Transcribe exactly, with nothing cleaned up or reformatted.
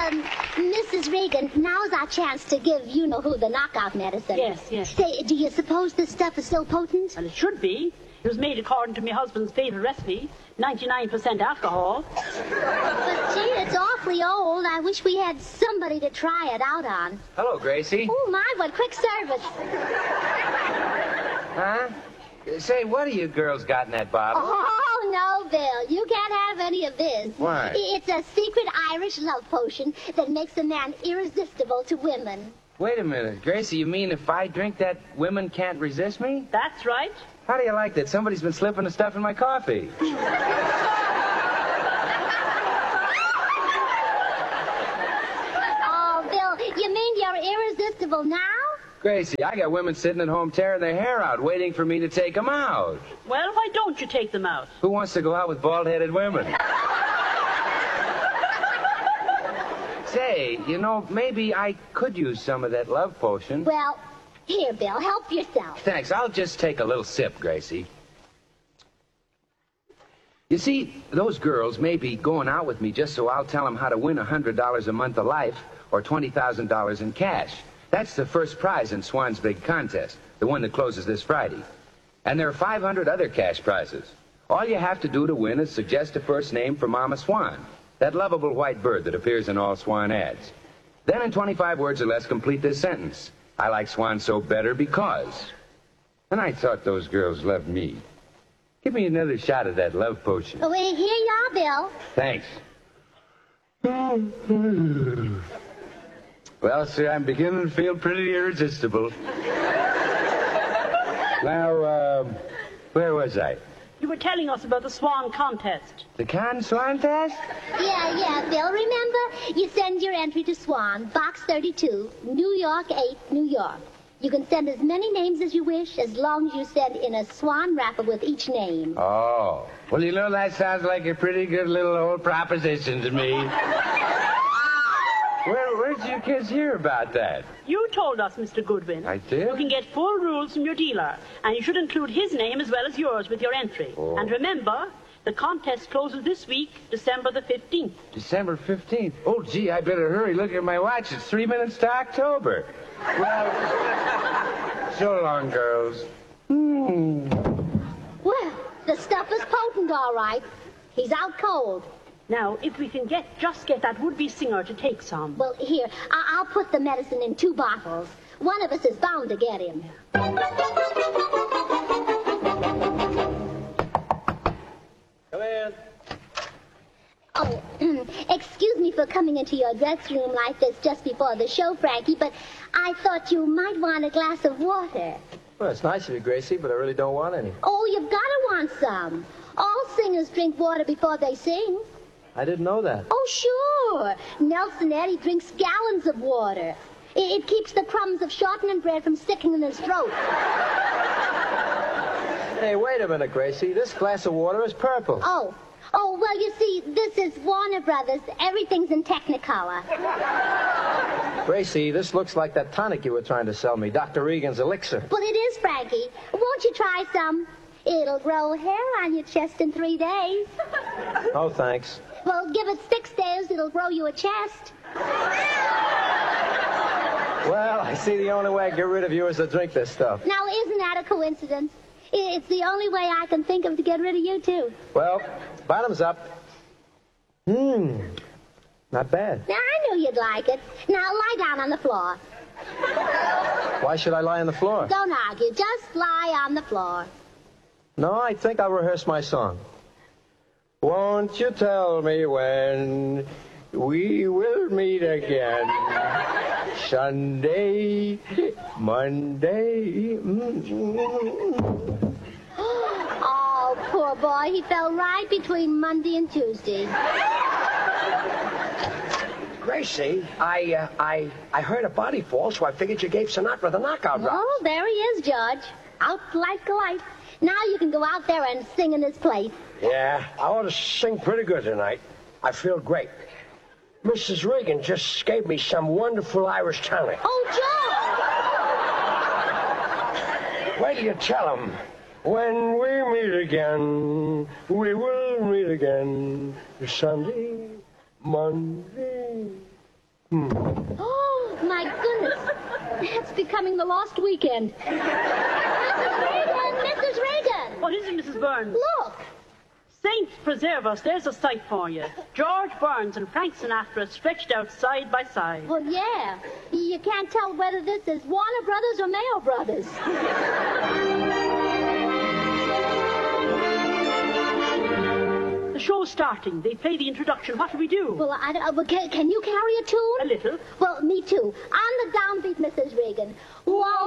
Um, Missus Reagan, now's our chance to give you-know-who the knockout medicine. Yes, yes. Say, do you suppose this stuff is still potent? Well, it should be. It was made according to my husband's fatal recipe, ninety-nine percent alcohol. But, gee, it's awfully old. I wish we had somebody to try it out on. Hello, Gracie. Oh, my, what quick service. Huh? Say, what have you girls got in that bottle? Oh, no, Bill. You can't have any of this. Why? It's a secret Irish love potion that makes a man irresistible to women. Wait a minute. Gracie, you mean if I drink that, women can't resist me? That's right. How do you like that? Somebody's been slipping the stuff in my coffee. Oh, Bill, you mean you're irresistible now? Gracie, I got women sitting at home tearing their hair out, waiting for me to take them out. Well, why don't you take them out? Who wants to go out with bald-headed women? Say, you know, maybe I could use some of that love potion. Well, here, Bill, help yourself. Thanks. I'll just take a little sip, Gracie. You see, those girls may be going out with me just so I'll tell them how to win one hundred dollars a month of life or twenty thousand dollars in cash. That's the first prize in Swan's big contest, the one that closes this Friday. And there are five hundred other cash prizes. All you have to do to win is suggest a first name for Mama Swan, that lovable white bird that appears in all Swan ads. Then in twenty-five words or less, complete this sentence. I like Swan so better because... And I thought those girls loved me. Give me another shot of that love potion. Oh, well, here you are, Bill. Thanks. Well, sir, I'm beginning to feel pretty irresistible. Now, uh, where was I? You were telling us about the Swan contest. The Con Swan test? Yeah, yeah, Bill. Remember, you send your entry to Swan, Box thirty-two, New York eight, New York. You can send as many names as you wish, as long as you send in a Swan wrapper with each name. Oh. Well, you know, that sounds like a pretty good little old proposition to me. Where, where'd you kids hear about that? You told us, Mister Goodwin. I did? You can get full rules from your dealer, and you should include his name as well as yours with your entry. Oh. And remember, the contest closes this week, December the fifteenth. December fifteenth. Oh, gee, I better hurry. Look at my watch. It's three minutes to October. Well, so long, girls. Hmm. Well, the stuff is potent, all right. He's out cold. Now, if we can get just get that would-be singer to take some. Well, here, I- I'll put the medicine in two bottles. One of us is bound to get him. Come in. Oh, excuse me for coming into your dressing room like this just before the show, Frankie, but I thought you might want a glass of water. Well, it's nice of you, Gracie, but I really don't want any. Oh, you've got to want some. All singers drink water before they sing. I didn't know that. Oh, sure. Nelson Eddy drinks gallons of water. It, it keeps the crumbs of shortening bread from sticking in his throat. Hey, wait a minute, Gracie. This glass of water is purple. Oh. Oh, well, you see, this is Warner Brothers. Everything's in Technicolor. Gracie, this looks like that tonic you were trying to sell me, Doctor Regan's elixir. Well, it is, Frankie. Won't you try some? It'll grow hair on your chest in three days. Oh, thanks. Well, give it six days, it'll grow you a chest. Well, I see the only way I get rid of you is to drink this stuff. Now, isn't that a coincidence? It's the only way I can think of to get rid of you, too. Well, bottoms up. Hmm. Not bad. Now, I knew you'd like it. Now, lie down on the floor. Why should I lie on the floor? Don't argue. Just lie on the floor. No, I think I'll rehearse my song. Won't you tell me when we will meet again? Sunday, Monday. Mm-hmm. Oh, poor boy. He fell right between Monday and Tuesday. Gracie, I, uh, I, I heard a body fall, so I figured you gave Sinatra the knockout round. Oh, there he is, George. Out like a light. Now you can go out there and sing in his place. Yeah, I ought to sing pretty good tonight. I feel great. Missus Regan just gave me some wonderful Irish tonic. Oh, George! Wait till you tell him. When we meet again, we will meet again. Sunday, Monday, Oh, my goodness. That's becoming the lost weekend. Missus Reagan! Missus Reagan! What is it, Missus Burns? Look! Saints preserve us, there's a sight for you. George Burns and Frank Sinatra stretched out side by side. Well, yeah. You can't tell whether this is Warner Brothers or Mayo Brothers. The show's starting. They play the introduction. What do we do? Well, I, I, well, can, can you carry a tune? A little. Well, me too. On the downbeat, Missus Reagan. Whoa.